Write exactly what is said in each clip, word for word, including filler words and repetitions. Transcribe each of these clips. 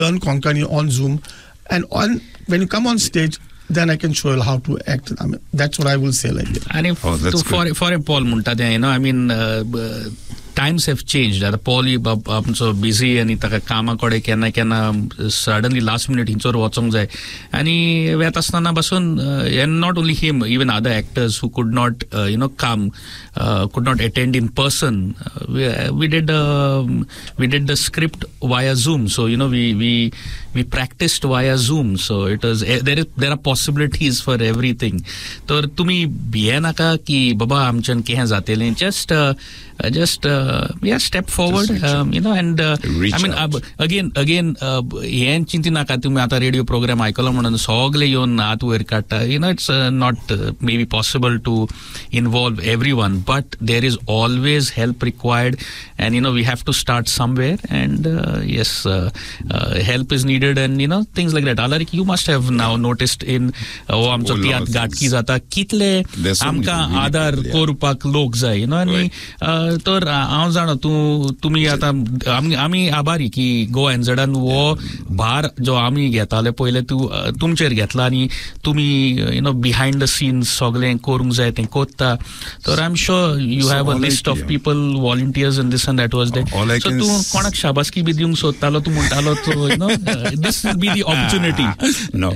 learn Konkani on Zoom, and on when you come on stage, then I can show you how to act. I mean, that's what I will say like that. And if oh, to, for for a Paul Munta, you know, I mean, uh, uh, times have changed. That Paul is so busy and itaka kama kode kenna kenna suddenly last minute hinchor watchong jay. And he vetasnana basun and not only him, even other actors who could not uh, you know come, uh, could not attend in person. Uh, we, we did uh, we did the script via Zoom. So you know we we we practiced via Zoom. So it was uh, there is there are possibilities for everything. So tumi biya naka ki baba amchan kehan jate le just. Uh, Uh, just uh, yeah, step forward, um, you know, and uh, I mean, uh, again, again, yen chinti naka tumi ata radio program aikola म्हणून सगळे येऊन आत वर काढता. You know, it's uh, not uh, maybe possible to involve everyone, but there is always help required, and you know, we have to start somewhere, and uh, yes, uh, uh, help is needed, and you know, things like that. Alarik, you must have now noticed in oh आमचा तियात गाठकी जाता कितले आमका आधार कोरुपाक लोक जाय, you know, आणि तर हांव जाणा तूं तुमी आतां आमी आमी आभारी की गोवा एनझेडान वो भार जो आमी घेताले पयले तूं तुमचेर घेतला आनी तुमी you know behind the scenes सगळें करूंक जाय तें कोत्ता. तर I am sure you have a list of people volunteers in this and that was they. सो तूं कोणाक शाबासकी बी दिवंक सोदतालो तूं म्हणटालो तो you know this will be the opportunity. No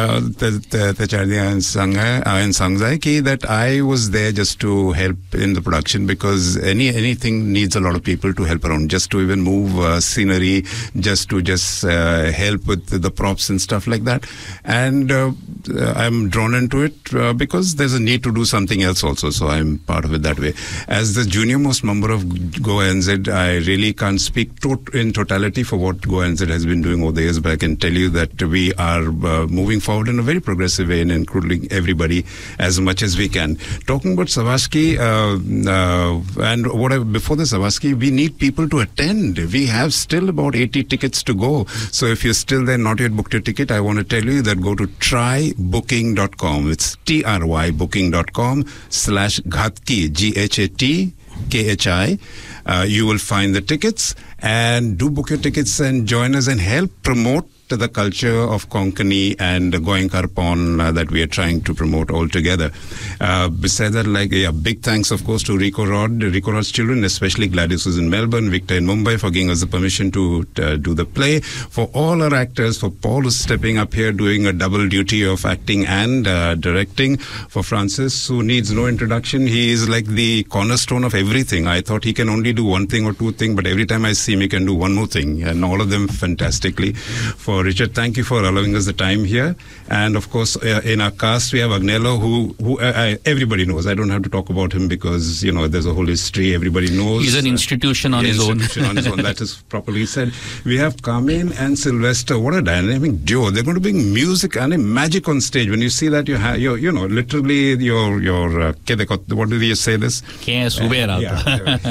त्याच्या आदी हांवें सांगय हांवें सांगूंक जाय की that I was there just to help in the production because any anything needs a lot of people to help around, just to even move uh, scenery, just to just uh, help with the, the props and stuff like that. And uh, I'm drawn into it uh, because there's a need to do something else also, so I'm part of it that way. As the junior most member of Goa N Z, I really can't speak to- in totality for what Goa N Z has been doing over the years, but I can tell you that we are uh, moving forward in a very progressive way and including everybody as much as we can. Talking about Savaski, uh, uh, and what I, before the Savaski, we need people to attend. We have still about eighty tickets to go. So if you're still there, not yet booked your ticket, I want to tell you that go to try booking dot com. It's T R Y booking dot com slash Ghatki, G H A T K H I. Uh, you will find the tickets and do book your tickets and join us and help promote the culture of Konkani and Goenka Pon uh, that we are trying to promote all together. Uh, besides that, like, yeah, big thanks, of course, to Rico Rod, Rico Rod's children, especially Gladys who's in Melbourne, Victor in Mumbai for giving us the permission to uh, do the play. For all our actors, for Paul who's stepping up here doing a double duty of acting and uh, directing. For Francis, who needs no introduction, he is like the cornerstone of everything. I thought he can only do one thing or two things, but every time I see him, he can do one more thing, and all of them fantastically. For Richard, thank you for allowing us the time here. And of course, uh, in our cast, we have Agnello, who, who uh, I, everybody knows. I don't have to talk about him because, you know, there's a whole history. Everybody knows. He's an institution uh, on his own. Institution on his own. That is properly said. We have Carmen and Sylvester. What a dynamic duo. They're going to bring music and magic on stage. When you see that, you have, you you know, literally your, your, uh, what do you say this? Uh, yeah,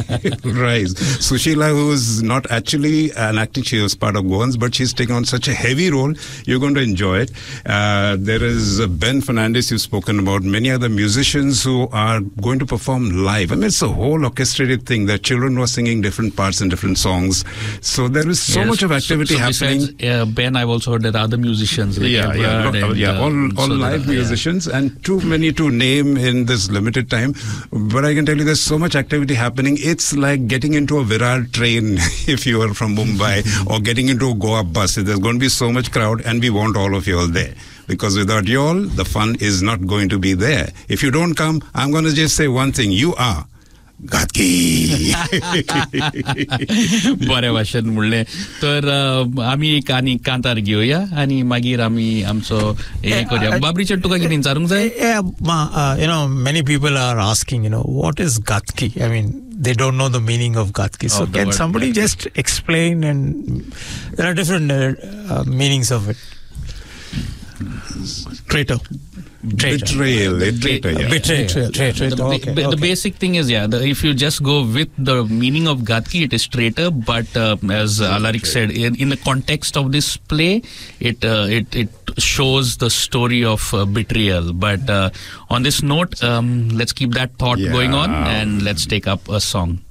right. Sushila, who's not actually an acting, she was part of Goans, but she's taken on such a heavy role. You're going to enjoy it. Uh, there is uh, Ben Fernandez, you've spoken about, many other musicians who are going to perform live. I mean, it's a whole orchestrated thing. There are children who are singing different parts and different songs. So there is so yes. much of activity so, so happening. Besides, uh, Ben, I've also heard that other musicians. Like yeah, yeah, no, and, yeah, all, all so live that, musicians yeah. and too many to name in this limited time. But I can tell you there's so much activity happening. It's like getting into a Virar train if you are from Mumbai or getting into a Goa bus. There's going to be so much crowd and we want all of you all there. Because without you all, the fun is not going to be there. If you don't come, I'm going to just say one thing. You are Ghatki. बरे भाशेन म्हणले तर आमी एक आनी कांतार घेवया आनी मागीर आमी आमचो हे करूया. बाबरीचे तुका कितें विचारूंक जाय? You know, many people are asking, you know, what is Ghatki? I mean, they don't know the meaning of Ghatki. So can somebody just explain? And there are different uh, uh, meanings of it. Traitor. Traitor. Betrayal, traitor, yeah. Betrayal, traitor. traitor. The, Okay, the, okay. the basic thing is, yeah, the, if you just go with the meaning of Ghatki, it is traitor. But uh, as Alarik said, in, in the context of this play, it uh, it it shows the story of uh, betrayal. But uh, on this note, um, let's keep that thought yeah. going on and let's take up a song.